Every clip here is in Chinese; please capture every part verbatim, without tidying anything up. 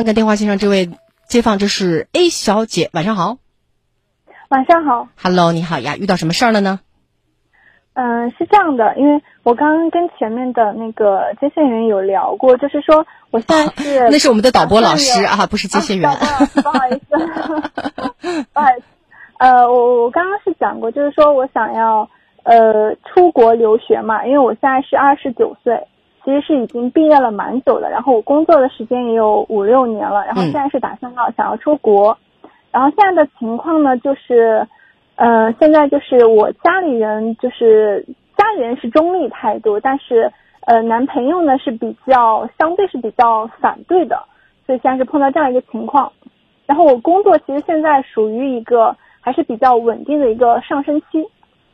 看看电话线上这位街坊，这是 A 小姐，晚上好。 晚上好。 Hello， 你好呀，遇到什么事儿了呢？ 嗯、呃，是这样的，因为我刚刚跟前面的那个接线员有聊过，就是说我现在是、 哦、那是我们的导播老师啊，不是接线员。 啊、导播老师，不好意思，不好意思。呃，我我刚刚是讲过，就是说我想要呃出国留学嘛，因为我现在是二十九岁，其实是已经毕业了蛮久的，然后我工作的时间也有五六年了，然后现在是打算要想要出国。嗯然后现在的情况呢，就是，呃，现在就是我家里人就是家里人是中立态度，但是呃，男朋友呢是比较相对是比较反对的，所以现在是碰到这样一个情况。然后我工作其实现在属于一个还是比较稳定的一个上升期。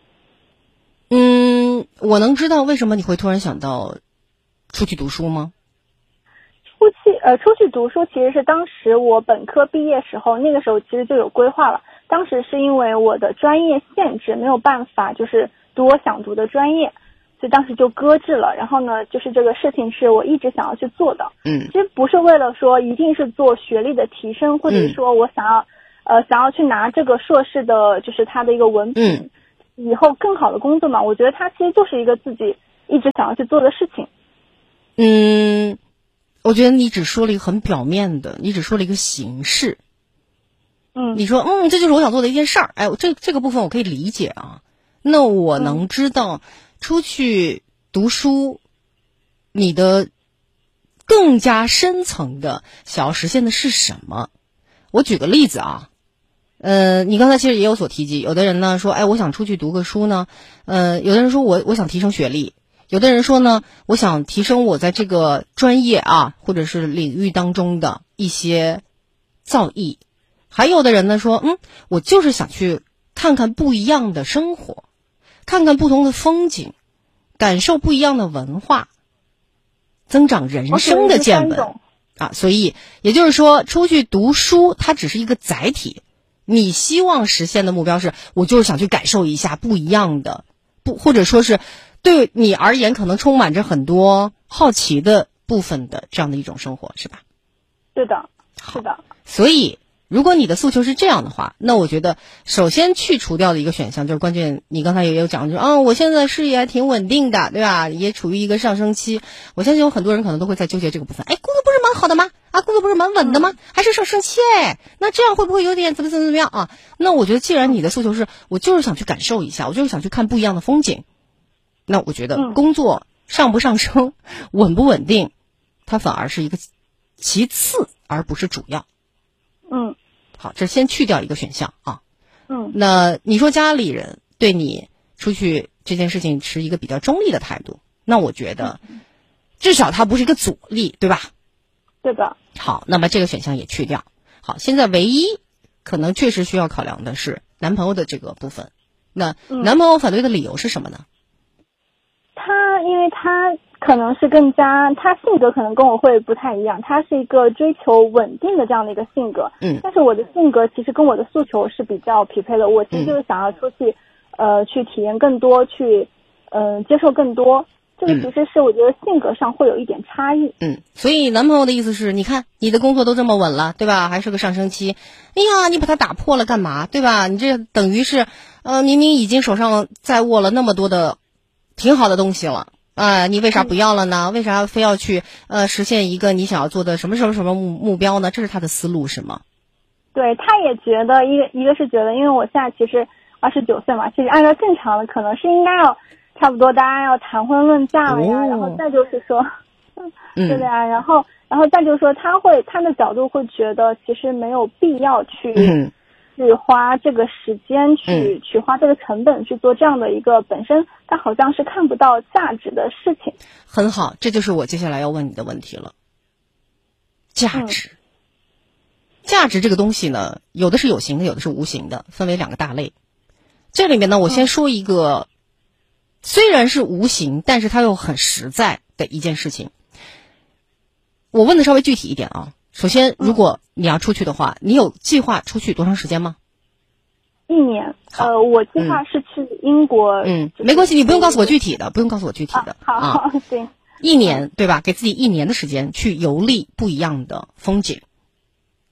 嗯，我能知道为什么你会突然想到出去读书吗？ 出去呃，出去读书其实是当时我本科毕业时候，那个时候其实就有规划了。当时是因为我的专业限制，没有办法就是读我想读的专业，所以当时就搁置了。然后呢，就是这个事情是我一直想要去做的。 嗯， 其实不是为了说一定是做学历的提升，或者说我想要、嗯、呃想要去拿这个硕士的，就是它的一个文凭，嗯，以后更好的工作嘛。我觉得它其实就是一个自己一直想要去做的事情。 嗯。我觉得你只说了一个很表面的，你只说了一个形式。 嗯， 你说嗯，这就是我想做的一件事儿。哎，这这个部分我可以理解啊。那我能知道、嗯、出去读书，你的更加深层的想要实现的是什么？我举个例子啊，呃，你刚才其实也有所提及，有的人呢说，哎，我想出去读个书呢，呃，有的人说我我想提升学历。有的人说呢，我想提升我在这个专业啊，或者是领域当中的一些造诣。还有的人呢说，嗯，我就是想去看看不一样的生活，看看不同的风景，感受不一样的文化，增长人生的见闻啊。所以也就是说，出去读书它只是一个载体，你希望实现的目标是，我就是想去感受一下不一样的，不或者说是对你而言可能充满着很多好奇的部分的这样的一种生活，是吧？ 是的，是的。 所以如果你的诉求是这样的话，那我觉得首先去除掉的一个选项就是关键，你刚才也有讲，就是啊，我现在事业还挺稳定的，对吧？也处于一个上升期。我相信有很多人可能都会在纠结这个部分。哎，工作不是蛮好的吗？啊，工作不是蛮稳的吗？还是上升期哎，那这样会不会有点怎么怎么怎么样啊？那我觉得既然你的诉求是我就是想去感受一下，我就是想去看不一样的风景，那我觉得工作上不上升、稳不稳定，它反而是一个其次，而不是主要。 嗯， 好，这先去掉一个选项啊。 嗯， 那你说家里人对你出去这件事情持一个比较中立的态度，那我觉得至少它不是一个阻力，对吧？ 对的。 好，那么这个选项也去掉。好，现在唯一可能确实需要考量的是男朋友的这个部分。那男朋友反对的理由是什么呢？ 他因为他可能是更加，他性格可能跟我会不太一样，他是一个追求稳定的这样的一个性格。 嗯， 但是我的性格其实跟我的诉求是比较匹配的，我其实就是想要出去，呃，去体验更多，去，嗯、呃，接受更多。这个其实是我觉得性格上会有一点差异。 嗯，所以男朋友的意思是，你看你的工作都这么稳了，对吧？还是个上升期，哎呀，你把它打破了干嘛，对吧？你这等于是，呃，明明已经手上在握了那么多的挺好的东西了。啊、呃，你为啥不要了呢？为啥非要去呃实现一个你想要做的什么什么什么目目标呢？这是他的思路是吗？ 对，他也觉得一个一个是觉得，因为我现在其实二十九岁嘛，其实按照正常的可能是应该要差不多大家要谈婚论嫁了呀，哦、然后再就是说， 嗯、 对的呀，然后然后再就是说他会他的角度会觉得其实没有必要去。 嗯去花这个时间去、 嗯、 去花这个成本去做这样的一个本身他好像是看不到价值的事情。 很好，这就是我接下来要问你的问题了。价值、嗯、价值这个东西呢，有的是有形的，有的是无形的，分为两个大类。这里面呢，我先说一个、嗯、虽然是无形，但是它又很实在的一件事情。我问的稍微具体一点啊。首先，如果你要出去的话、嗯、你有计划出去多长时间吗？ 一年。呃，我计划是去英国。 嗯，没关系，你不用告诉我具体的，不用告诉我具体的。 啊、好， 啊， 对。 一年，对吧？给自己一年的时间去游历不一样的风景，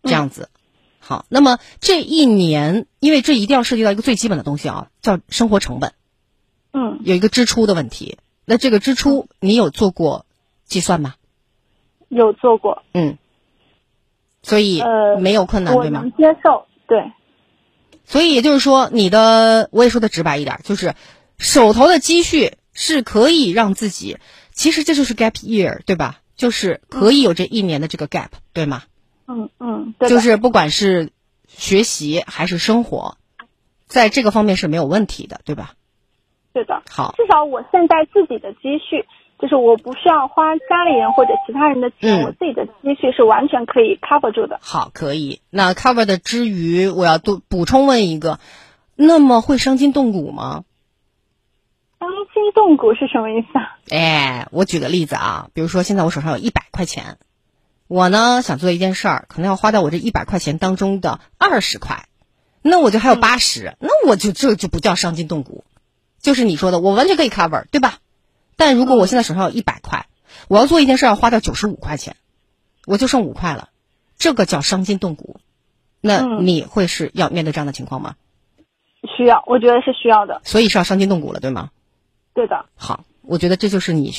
这样子。好，那么这一年，因为这一定要涉及到一个最基本的东西啊，叫生活成本。 嗯， 有一个支出的问题。那这个支出你有做过计算吗？ 有做过。 嗯，所以呃没有困难，对吗？ 我能接受，对。 所以也就是说，你的我也说的直白一点，就是手头的积蓄是可以让自己，其实这就是 gap year， 对吧？就是可以有这一年的这个 gap， 对吗？ 嗯嗯，对的。 就是不管是学习还是生活，在这个方面是没有问题的，对吧？ 对的。 好， 至少我现在自己的积蓄，就是我不需要花家里人或者其他人的钱， 嗯我自己的积蓄是完全可以 cover 住的。 好，可以。那 cover 的之余，我要多补充问一个，那么会伤筋动骨吗？ 伤筋动骨是什么意思啊？ 哎，我举个例子啊，比如说现在我手上有一百块钱，我呢想做一件事儿，可能要花掉我这一百块钱当中的二十块，那我就还有八十、嗯，那我就这就不叫伤筋动骨，就是你说的，我完全可以 cover， 对吧？但如果我现在手上有一百块，我要做一件事要花掉九十五块钱，我就剩五块了，这个叫伤筋动骨。那你会是要面对这样的情况吗？ 需要，我觉得是需要的。 所以是要伤筋动骨了，对吗？ 对的。 好，我觉得这就是你